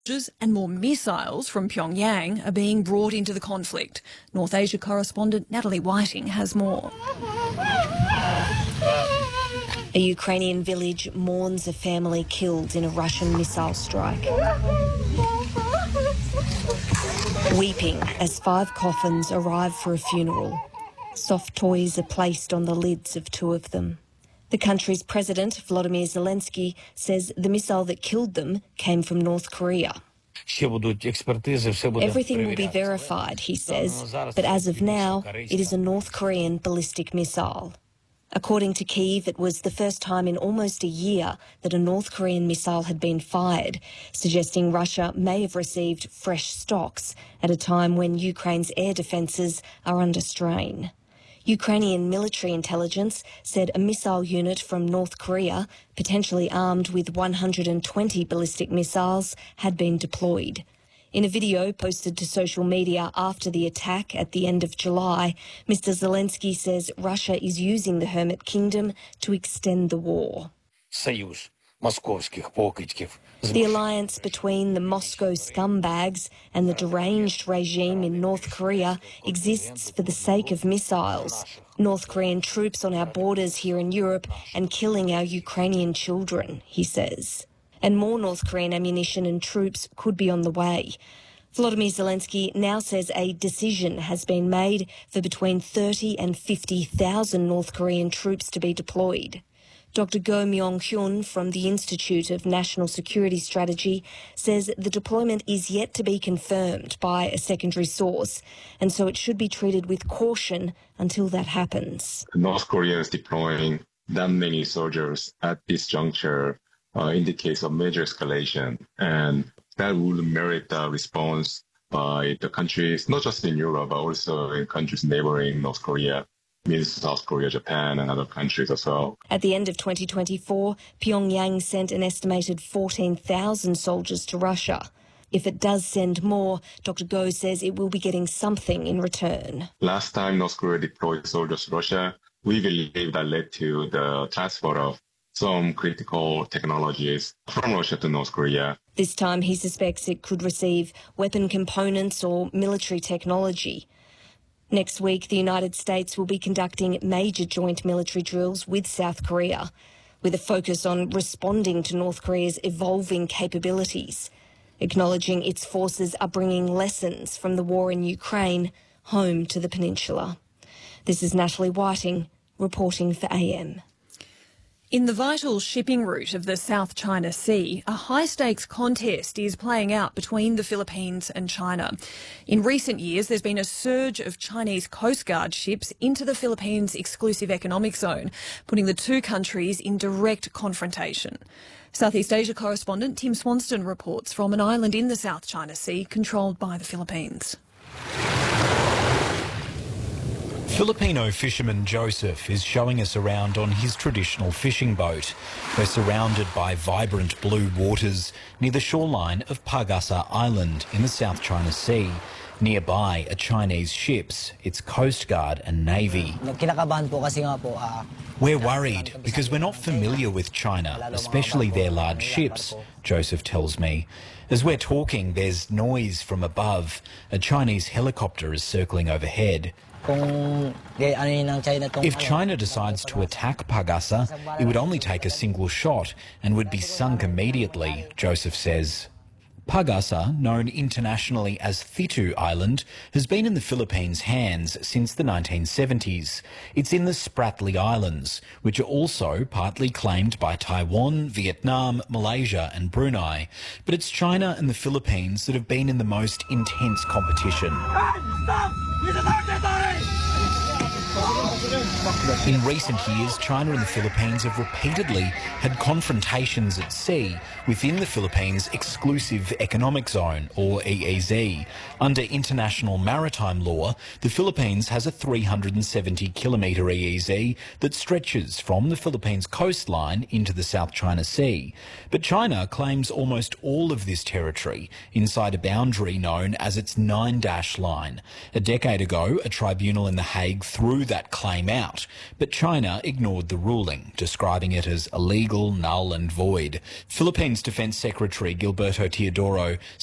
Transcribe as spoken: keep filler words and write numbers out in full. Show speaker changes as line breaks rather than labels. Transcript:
and more missiles from Pyongyang are being brought into the conflict. North Asia correspondent Natalie Whiting has more.
A Ukrainian village mourns a family killed in a Russian missile strike. Weeping as five coffins arrive for a funeral. Soft toys are placed on the lids of two of them. The country's president, Volodymyr Zelensky, says the missile that killed them came from North Korea. Everything will be verified, he says, but as of now, it is a North Korean ballistic missile. According to Kyiv, it was the first time in almost a year that a North Korean missile had been fired, suggesting Russia may have received fresh stocks at a time when Ukraine's air defences are under strain. Ukrainian military intelligence said a missile unit from North Korea, potentially armed with one hundred twenty ballistic missiles, had been deployed. In a video posted to social media after the attack at the end of July, Mister Zelensky says Russia is using the Hermit Kingdom to extend the war. The alliance between the Moscow scumbags and the deranged regime in North Korea exists for the sake of missiles, North Korean troops on our borders here in Europe and killing our Ukrainian children, he says. And more North Korean ammunition and troops could be on the way. Volodymyr Zelensky now says a decision has been made for between thirty and fifty thousand North Korean troops to be deployed. Doctor Go Myong-hyun from the Institute of National Security Strategy says the deployment is yet to be confirmed by a secondary source, and so it should be treated with caution until that happens.
North Korea is deploying that many soldiers at this juncture uh, indicates a major escalation, and that would merit a response by the countries, not just in Europe, but also in countries neighboring North Korea. Means South Korea, Japan and other countries as well.
At the end of twenty twenty-four, Pyongyang sent an estimated fourteen thousand soldiers to Russia. If it does send more, Doctor Go says it will be getting something in return.
Last time North Korea deployed soldiers to Russia, we believe that led to the transfer of some critical technologies from Russia to North Korea.
This time he suspects it could receive weapon components or military technology. Next week, the United States will be conducting major joint military drills with South Korea, with a focus on responding to North Korea's evolving capabilities, acknowledging its forces are bringing lessons from the war in Ukraine home to the peninsula. This is Natalie Whiting, reporting for A M.
In the vital shipping route of the South China Sea, a high-stakes contest is playing out between the Philippines and China. In recent years, there's been a surge of Chinese Coast Guard ships into the Philippines' exclusive economic zone, putting the two countries in direct confrontation. Southeast Asia correspondent Tim Swanston reports from an island in the South China Sea controlled by the Philippines.
Filipino fisherman Joseph is showing us around on his traditional fishing boat. We're surrounded by vibrant blue waters near the shoreline of Pag-asa Island in the South China Sea. Nearby are Chinese ships, its Coast Guard and Navy. We're worried because we're not familiar with China, especially their large ships, Joseph tells me. As we're talking, there's noise from above. A Chinese helicopter is circling overhead. If China decides to attack Pag-asa, it would only take a single shot and would be sunk immediately, Joseph says. Pag-asa, known internationally as Thitu Island, has been in the Philippines' hands since the nineteen seventies. It's in the Spratly Islands, which are also partly claimed by Taiwan, Vietnam, Malaysia and Brunei. But it's China and the Philippines that have been in the most intense competition. In recent years, China and the Philippines have repeatedly had confrontations at sea within the Philippines' exclusive economic zone, or E E Z. Under international maritime law, the Philippines has a three hundred seventy kilometre E E Z that stretches from the Philippines coastline into the South China Sea. But China claims almost all of this territory inside a boundary known as its nine dash line. A decade ago, a tribunal in The Hague threw that claim came out, but China ignored the ruling, describing it as illegal, null and void. Philippines Defence Secretary Gilberto Teodoro